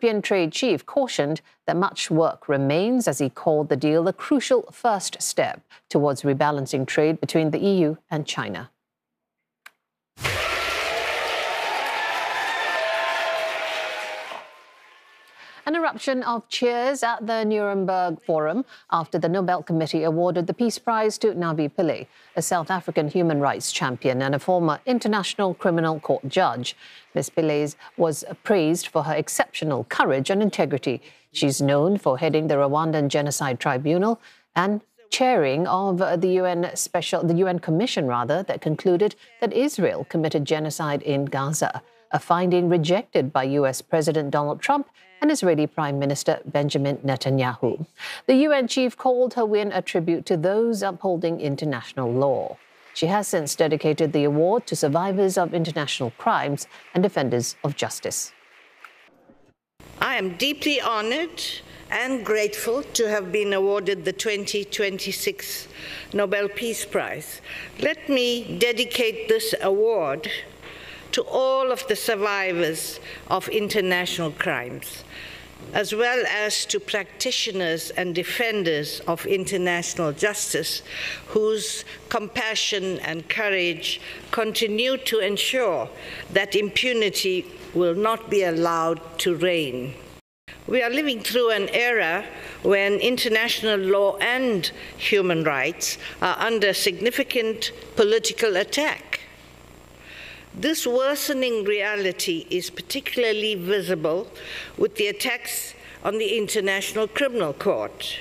European trade chief cautioned that much work remains as he called the deal a crucial first step towards rebalancing trade between the EU and China. An eruption of cheers at the Nuremberg Forum after the Nobel Committee awarded the Peace Prize to Navi Pillay, a South African human rights champion and a former International Criminal Court judge. Ms. Pillay was praised for her exceptional courage and integrity. She's known for heading the Rwandan Genocide Tribunal and chairing of the UN Commission that concluded that Israel committed genocide in Gaza, a finding rejected by US President Donald Trump and Israeli Prime Minister Benjamin Netanyahu. The UN chief called her win a tribute to those upholding international law. She has since dedicated the award to survivors of international crimes and defenders of justice. I am deeply honored and grateful to have been awarded the 2026 Nobel Peace Prize. Let me dedicate this award to all of the survivors of international crimes, as well as to practitioners and defenders of international justice whose compassion and courage continue to ensure that impunity will not be allowed to reign. We are living through an era when international law and human rights are under significant political attack. This worsening reality is particularly visible with the attacks on the International Criminal Court.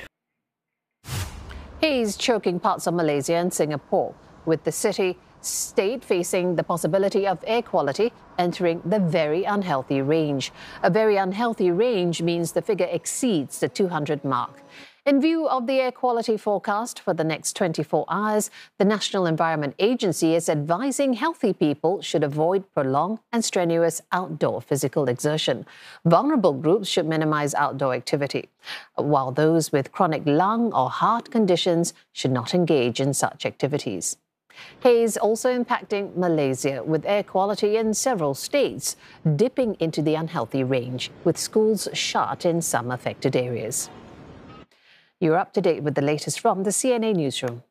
Haze choking parts of Malaysia and Singapore, with the city-state facing the possibility of air quality entering the very unhealthy range. A very unhealthy range means the figure exceeds the 200 mark. In view of the air quality forecast for the next 24 hours, the National Environment Agency is advising healthy people should avoid prolonged and strenuous outdoor physical exertion. Vulnerable groups should minimize outdoor activity, while those with chronic lung or heart conditions should not engage in such activities. Haze also impacting Malaysia, with air quality in several states dipping into the unhealthy range, with schools shut in some affected areas. You're up to date with the latest from the CNA Newsroom.